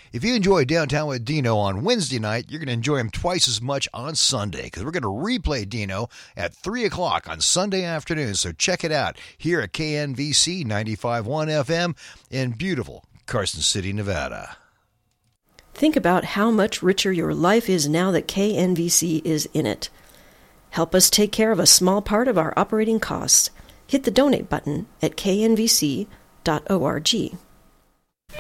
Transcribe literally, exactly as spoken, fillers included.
If you enjoy Downtown with Dino on Wednesday night, you're going to enjoy him twice as much on Sunday because we're going to replay Dino at three o'clock on Sunday afternoon. So check it out here at K N V C ninety-five point one F M in beautiful Carson City, Nevada. Think about how much richer your life is now that K N V C is in it. Help us take care of a small part of our operating costs. Hit the donate button at k n v c dot org.